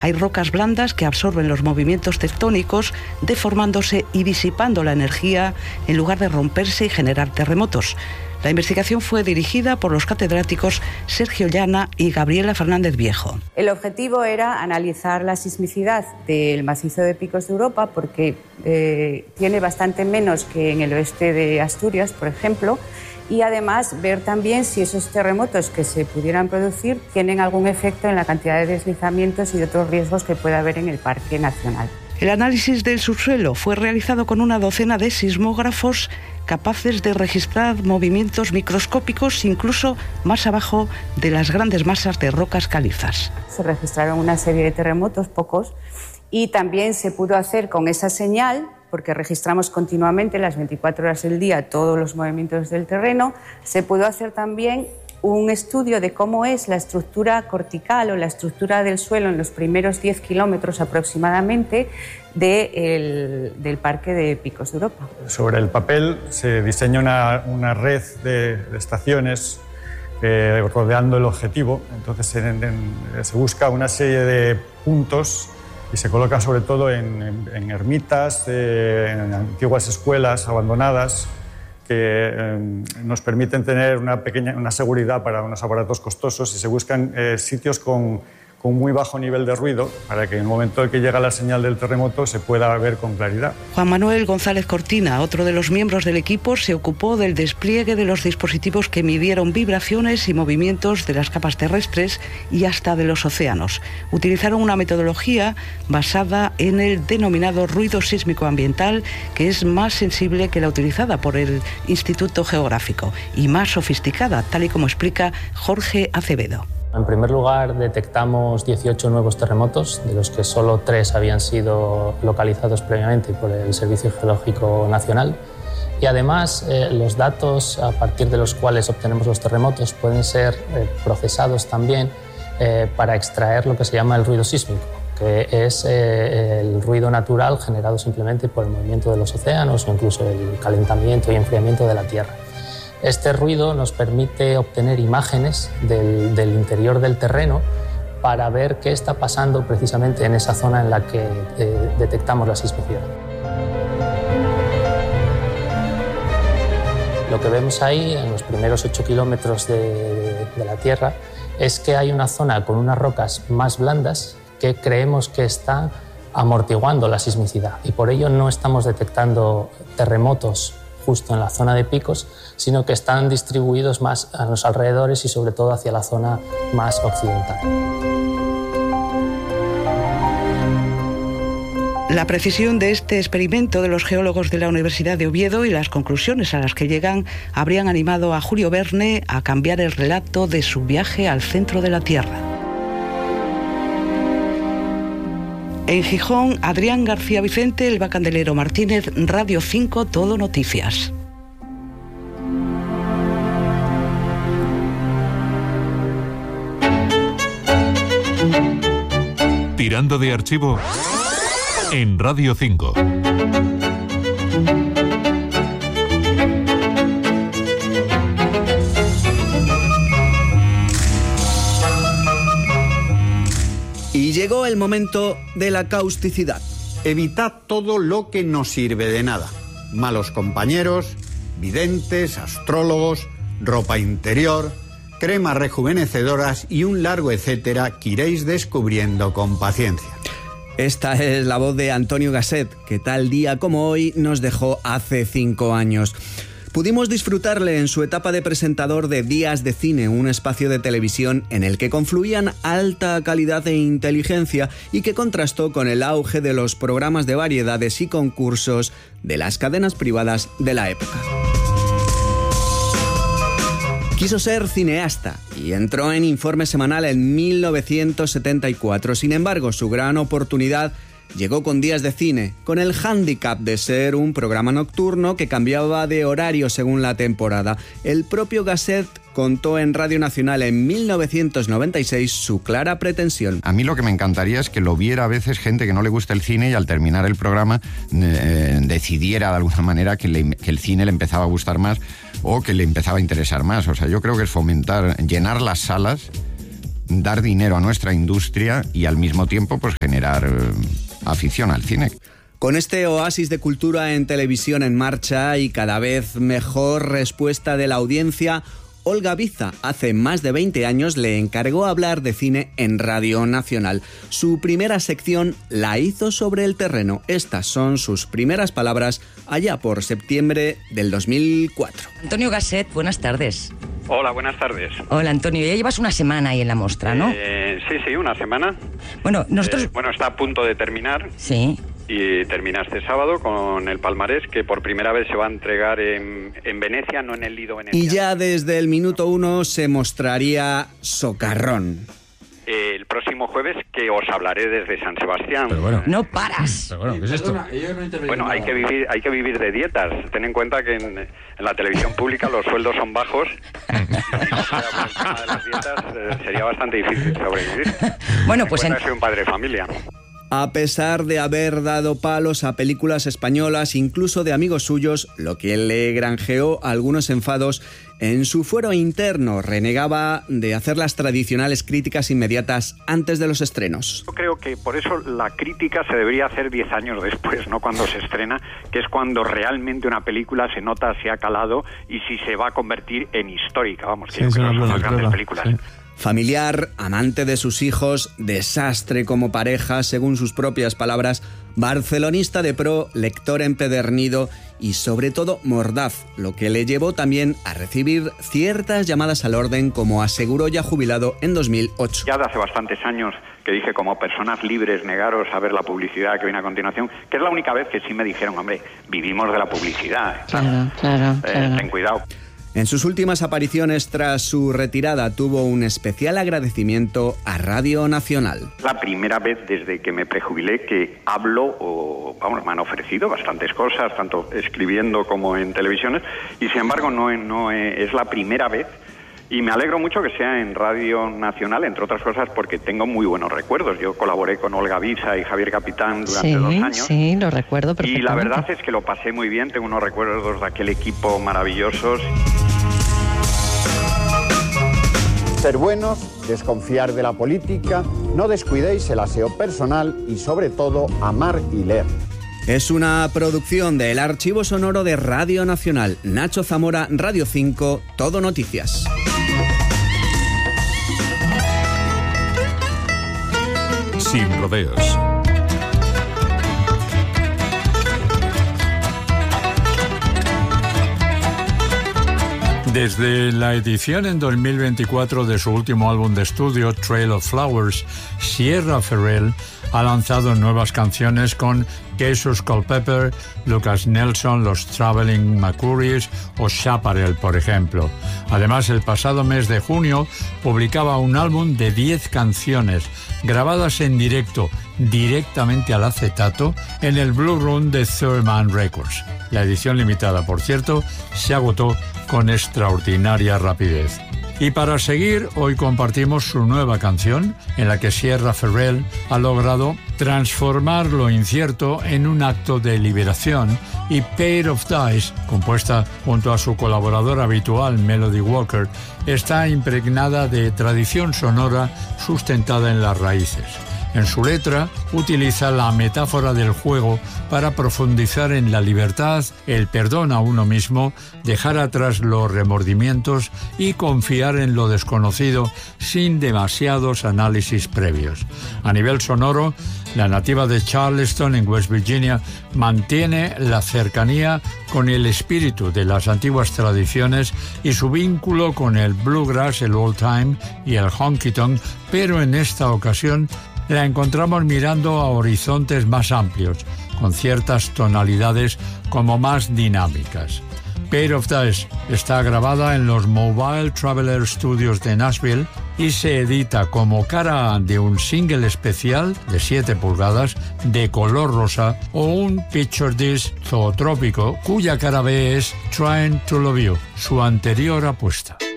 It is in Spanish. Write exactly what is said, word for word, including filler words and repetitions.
Hay rocas blandas que absorben los movimientos tectónicos, deformándose y disipando la energía en lugar de romperse y generar terremotos. La investigación fue dirigida por los catedráticos Sergio Llana y Gabriela Fernández Viejo. El objetivo era analizar la sismicidad del macizo de Picos de Europa porque eh, tiene bastante menos que en el oeste de Asturias, por ejemplo, y además ver también si esos terremotos que se pudieran producir tienen algún efecto en la cantidad de deslizamientos y de otros riesgos que pueda haber en el Parque Nacional. El análisis del subsuelo fue realizado con una docena de sismógrafos capaces de registrar movimientos microscópicos incluso más abajo de las grandes masas de rocas calizas. Se registraron una serie de terremotos, pocos, y también se pudo hacer con esa señal, porque registramos continuamente las veinticuatro horas del día todos los movimientos del terreno, se pudo hacer también un estudio de cómo es la estructura cortical o la estructura del suelo en los primeros diez kilómetros aproximadamente de el, del Parque de Picos de Europa. Sobre el papel se diseña una, una red de, de estaciones eh, rodeando el objetivo. Entonces en, en, se busca una serie de puntos y se coloca sobre todo en, en, en ermitas, eh, en antiguas escuelas abandonadas, que eh, nos permiten tener una pequeña una seguridad para unos aparatos costosos y se buscan eh, sitios con, con muy bajo nivel de ruido para que en el momento en que llega la señal del terremoto se pueda ver con claridad. Juan Manuel González Cortina, otro de los miembros del equipo, se ocupó del despliegue de los dispositivos que midieron vibraciones y movimientos de las capas terrestres y hasta de los océanos. Utilizaron una metodología basada en el denominado ruido sísmico ambiental, que es más sensible que la utilizada por el Instituto Geográfico y más sofisticada, tal y como explica Jorge Acevedo. En primer lugar, detectamos dieciocho nuevos terremotos, de los que solo tres habían sido localizados previamente por el Servicio Geológico Nacional. Y además, eh, los datos a partir de los cuales obtenemos los terremotos pueden ser eh, procesados también eh, para extraer lo que se llama el ruido sísmico, que es eh, el ruido natural generado simplemente por el movimiento de los océanos o incluso el calentamiento y enfriamiento de la Tierra. Este ruido nos permite obtener imágenes del, del interior del terreno para ver qué está pasando precisamente en esa zona en la que eh, detectamos la sismicidad. Lo que vemos ahí, en los primeros ocho kilómetros de, de, de la Tierra, es que hay una zona con unas rocas más blandas que creemos que está amortiguando la sismicidad y por ello no estamos detectando terremotos justo en la zona de Picos, sino que están distribuidos más a los alrededores y sobre todo hacia la zona más occidental. La precisión de este experimento de los geólogos de la Universidad de Oviedo y las conclusiones a las que llegan habrían animado a Julio Verne a cambiar el relato de su viaje al centro de la Tierra. En Gijón, Adrián García Vicente, Elba Candelero Martínez, Radio cinco, Todo Noticias. Tirando de archivo en Radio cinco. Y llegó el momento de la causticidad. Evitad todo lo que no sirve de nada. Malos compañeros, videntes, astrólogos, ropa interior, cremas rejuvenecedoras y un largo etcétera que iréis descubriendo con paciencia. Esta es la voz de Antonio Gasset, que tal día como hoy nos dejó hace cinco años. Pudimos disfrutarle en su etapa de presentador de Días de Cine, un espacio de televisión en el que confluían alta calidad e inteligencia y que contrastó con el auge de los programas de variedades y concursos de las cadenas privadas de la época. Quiso ser cineasta y entró en Informe Semanal en mil novecientos setenta y cuatro. Sin embargo, su gran oportunidad llegó con Días de Cine, con el hándicap de ser un programa nocturno que cambiaba de horario según la temporada. El propio Gasset contó en Radio Nacional en mil novecientos noventa y seis su clara pretensión. A mí lo que me encantaría es que lo viera a veces gente que no le gusta el cine y al terminar el programa eh, decidiera de alguna manera que, le, que el cine le empezaba a gustar más o que le empezaba a interesar más. O sea, yo creo que es fomentar, llenar las salas dar dinero a nuestra industria y al mismo tiempo pues generar eh, afición al cine. Con este oasis de cultura en televisión en marcha y cada vez mejor respuesta de la audiencia, Olga Biza hace más de veinte años le encargó hablar de cine en Radio Nacional. Su primera sección la hizo sobre el terreno. Estas son sus primeras palabras allá por septiembre del dos mil cuatro. Antonio Gasset, buenas tardes. Hola, buenas tardes. Hola, Antonio. Ya llevas una semana ahí en la mostra, ¿no? Eh, sí, sí, una semana. Bueno, nosotros... Eh, bueno, está a punto de terminar. Sí. Y termina este sábado con el palmarés, que por primera vez se va a entregar en, en Venecia, no en el Lido Veneciano. Y ya desde el minuto uno se mostraría socarrón. Eh, el próximo jueves, que os hablaré desde San Sebastián. Pero bueno, no paras. Pero bueno, ¿qué es esto? Bueno, hay que vivir, hay que vivir de dietas. Ten en cuenta que en, en la televisión pública los sueldos son bajos. Y si no fuera por el tema de las dietas, eh, sería bastante difícil sobrevivir. Bueno, pues en... soy un padre de familia. A pesar de haber dado palos a películas españolas, incluso de amigos suyos, lo que le granjeó algunos enfados, en su fuero interno renegaba de hacer las tradicionales críticas inmediatas antes de los estrenos. Yo creo que por eso la crítica se debería hacer diez años después, no cuando se estrena, que es cuando realmente una película se nota si ha calado y si se va a convertir en histórica. Vamos, que sí, yo creo que son las grandes películas. Sí. Familiar, amante de sus hijos, desastre como pareja, según sus propias palabras, barcelonista de pro, lector empedernido y sobre todo mordaz, lo que le llevó también a recibir ciertas llamadas al orden, como aseguró ya jubilado en dos mil ocho. Ya de hace bastantes años que dije, como personas libres, negaros a ver la publicidad que viene a continuación, que es la única vez que sí me dijeron, hombre, vivimos de la publicidad. Claro, claro, eh, claro. Ten cuidado. En sus últimas apariciones tras su retirada tuvo un especial agradecimiento a Radio Nacional. La primera vez desde que me prejubilé que hablo, o vamos, me han ofrecido bastantes cosas, tanto escribiendo como en televisiones, y sin embargo no, no es la primera vez. Y me alegro mucho que sea en Radio Nacional, entre otras cosas porque tengo muy buenos recuerdos. Yo colaboré con Olga Biza y Javier Capitán durante sí, dos años. Sí, lo recuerdo perfectamente. Y la verdad es que lo pasé muy bien, tengo unos recuerdos de aquel equipo maravillosos. Ser buenos, desconfiar de la política, no descuidéis el aseo personal y sobre todo amar y leer. Es una producción del Archivo Sonoro de Radio Nacional. Nacho Zamora, Radio cinco, Todo Noticias. Sin rodeos. Desde la edición en dos mil veinticuatro de su último álbum de estudio, Trail of Flowers, Sierra Ferrell ha lanzado nuevas canciones con Jesus Culpepper, Lucas Nelson, los Traveling Mercurys o Chaparral, por ejemplo. Además, el pasado mes de junio publicaba un álbum de diez canciones grabadas en directo, directamente al acetato, en el Blue Room de Third Man Records. La edición limitada, por cierto, se agotó con extraordinaria rapidez. Y para seguir, hoy compartimos su nueva canción, en la que Sierra Ferrell ha logrado transformar lo incierto en un acto de liberación, y Pair of Dice, compuesta junto a su colaborador habitual Melody Walker, está impregnada de tradición sonora sustentada en las raíces. En su letra utiliza la metáfora del juego para profundizar en la libertad, el perdón a uno mismo, dejar atrás los remordimientos y confiar en lo desconocido sin demasiados análisis previos. A nivel sonoro, la nativa de Charleston, en West Virginia, mantiene la cercanía con el espíritu de las antiguas tradiciones y su vínculo con el bluegrass, el old time y el honky tonk, pero en esta ocasión la encontramos mirando a horizontes más amplios, con ciertas tonalidades como más dinámicas. Pair of Dice está grabada en los Mobile Traveler Studios de Nashville y se edita como cara A de un single especial de siete pulgadas de color rosa o un Picture Disc zootrópico cuya cara B es Trying to Love You, su anterior apuesta.